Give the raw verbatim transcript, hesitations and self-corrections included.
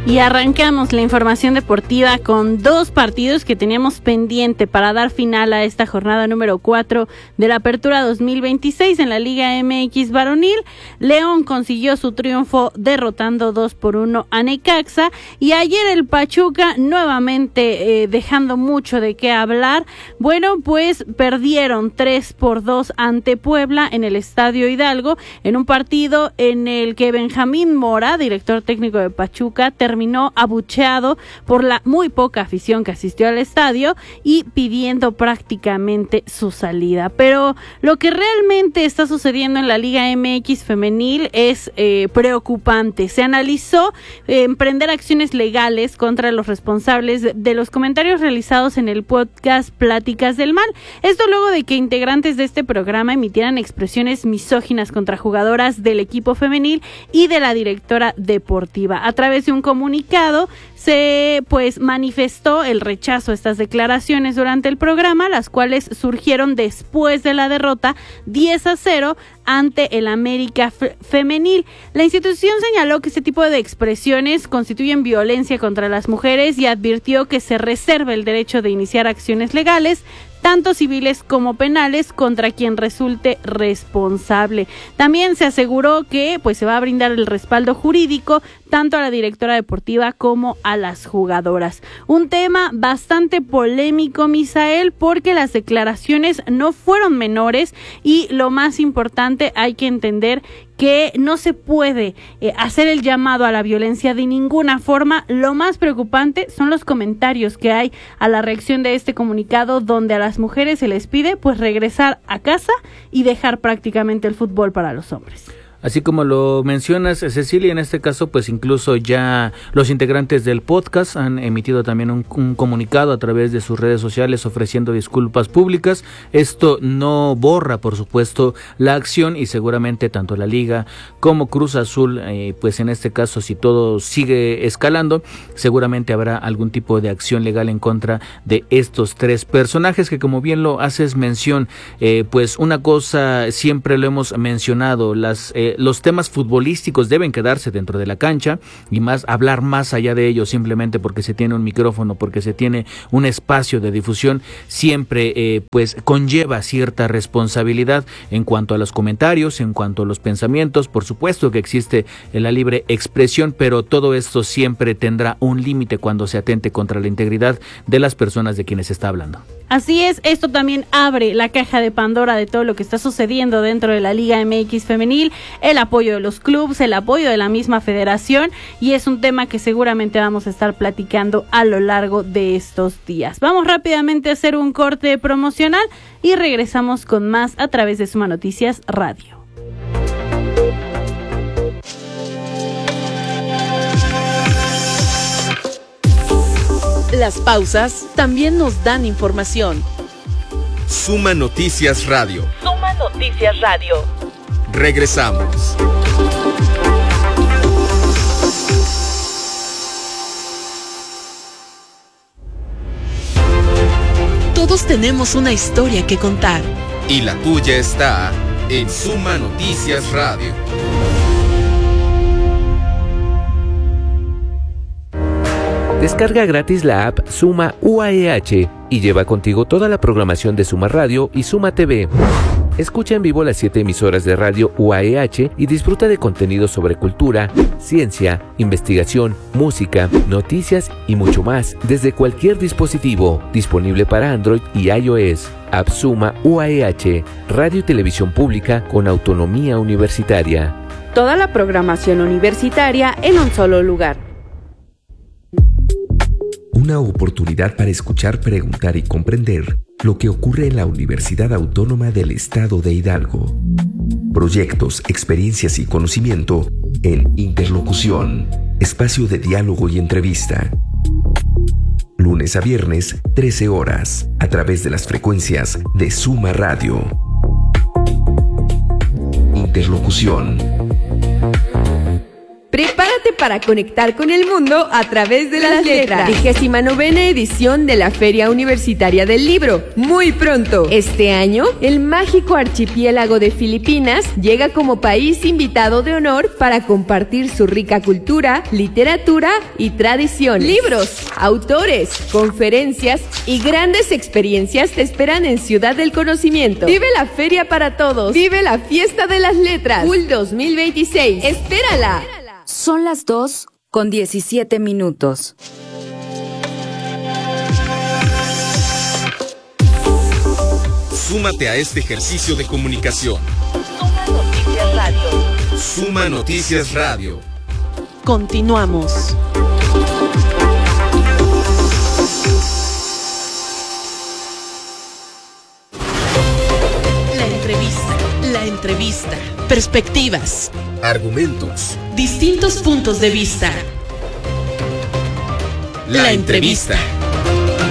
Y arrancamos la información deportiva con dos partidos que teníamos pendiente para dar final a esta jornada número cuatro de la Apertura dos mil veintiséis en la Liga M X varonil. León consiguió su triunfo derrotando dos por uno a Necaxa, y ayer el Pachuca nuevamente eh, dejando mucho de qué hablar. Bueno, pues perdieron tres por dos ante Puebla en el Estadio Hidalgo, en un partido en el que Benjamín Mora, director técnico de Pachuca, terminó terminó abucheado por la muy poca afición que asistió al estadio y pidiendo prácticamente su salida. Pero lo que realmente está sucediendo en la Liga M X femenil es eh, preocupante. Se analizó eh, emprender acciones legales contra los responsables de, de los comentarios realizados en el podcast Pláticas del Mal. Esto luego de que integrantes de este programa emitieran expresiones misóginas contra jugadoras del equipo femenil y de la directora deportiva. A través de un comunicado comunicado se pues manifestó el rechazo a estas declaraciones durante el programa, las cuales surgieron después de la derrota diez a cero ante el América F- Femenil. La institución señaló que este tipo de expresiones constituyen violencia contra las mujeres y advirtió que se reserva el derecho de iniciar acciones legales, tanto civiles como penales, contra quien resulte responsable. También se aseguró que pues se va a brindar el respaldo jurídico tanto a la directora deportiva como a las jugadoras. Un tema bastante polémico, Misael, porque las declaraciones no fueron menores y lo más importante, hay que entender que no se puede eh, hacer el llamado a la violencia de ninguna forma. Lo más preocupante son los comentarios que hay a la reacción de este comunicado, donde a las mujeres se les pide pues regresar a casa y dejar prácticamente el fútbol para los hombres. Así como lo mencionas, Cecilia, en este caso pues incluso ya los integrantes del podcast han emitido también un, un comunicado a través de sus redes sociales ofreciendo disculpas públicas. Esto no borra, por supuesto, la acción, y seguramente tanto la Liga como Cruz Azul, eh, pues en este caso, si todo sigue escalando, seguramente habrá algún tipo de acción legal en contra de estos tres personajes que, como bien lo haces mención, eh, pues una cosa siempre lo hemos mencionado, las eh, los temas futbolísticos deben quedarse dentro de la cancha y más hablar más allá de ellos simplemente porque se tiene un micrófono, porque se tiene un espacio de difusión, siempre eh, pues conlleva cierta responsabilidad en cuanto a los comentarios, en cuanto a los pensamientos. Por supuesto que existe la libre expresión, pero todo esto siempre tendrá un límite cuando se atente contra la integridad de las personas de quienes se está hablando. Así es, esto también abre la caja de Pandora de todo lo que está sucediendo dentro de la Liga M X femenil, el apoyo de los clubes, el apoyo de la misma federación, y es un tema que seguramente vamos a estar platicando a lo largo de estos días. Vamos rápidamente a hacer un corte promocional y regresamos con más a través de Suma Noticias Radio. Las pausas también nos dan información. Suma Noticias Radio. Suma Noticias Radio. Regresamos. Todos tenemos una historia que contar. Y la tuya está en Suma Noticias Radio. Descarga gratis la app Suma U A E H y lleva contigo toda la programación de Suma Radio y Suma T V. Escucha en vivo las siete emisoras de radio U A E H y disfruta de contenido sobre cultura, ciencia, investigación, música, noticias y mucho más desde cualquier dispositivo, disponible para Android y iOS. App Suma U A E H, radio y televisión pública con autonomía universitaria. Toda la programación universitaria en un solo lugar. Una oportunidad para escuchar, preguntar y comprender lo que ocurre en la Universidad Autónoma del Estado de Hidalgo. Proyectos, experiencias y conocimiento en Interlocución, espacio de diálogo y entrevista. Lunes a viernes, trece horas, a través de las frecuencias de Suma Radio. Interlocución. Prepárate para conectar con el mundo a través de las letras. Vigésima novena edición de la Feria Universitaria del Libro. Muy pronto. Este año, el mágico archipiélago de Filipinas llega como país invitado de honor para compartir su rica cultura, literatura y tradición. Libros, autores, conferencias y grandes experiencias te esperan en Ciudad del Conocimiento. Vive la feria para todos. Vive la fiesta de las letras. U L dos mil veintiséis. ¡Espérala! Son las dos con diecisiete minutos. Súmate a este ejercicio de comunicación. Suma Noticias Radio. Suma Noticias Radio. Continuamos. La entrevista, la entrevista. Perspectivas. Argumentos. Distintos puntos de vista. La, la entrevista. entrevista.